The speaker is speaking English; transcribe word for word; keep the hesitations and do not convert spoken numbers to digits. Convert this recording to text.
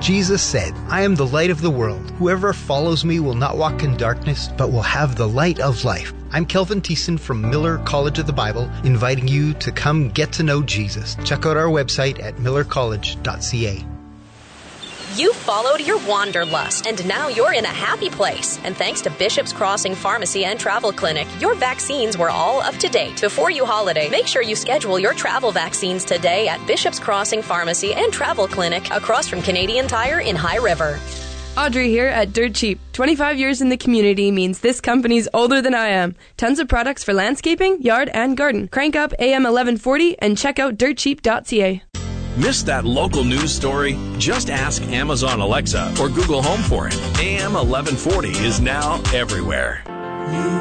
Jesus said, "I am the light of the world. Whoever follows me will not walk in darkness, but will have the light of life." I'm Kelvin Thiessen from Miller College of the Bible, inviting you to come get to know Jesus. Check out our website at miller college dot c a. You followed your wanderlust, and now you're in a happy place. And thanks to Bishop's Crossing Pharmacy and Travel Clinic, your vaccines were all up to date. Before you holiday, make sure you schedule your travel vaccines today at Bishop's Crossing Pharmacy and Travel Clinic, across from Canadian Tire in High River. Audrey here at Dirt Cheap. twenty-five years in the community means this company's older than I am. Tons of products for landscaping, yard, and garden. Crank up A M eleven forty and check out dirt cheap dot c a. Miss that local news story? Just ask Amazon Alexa or Google Home for it. A M eleven forty is now everywhere.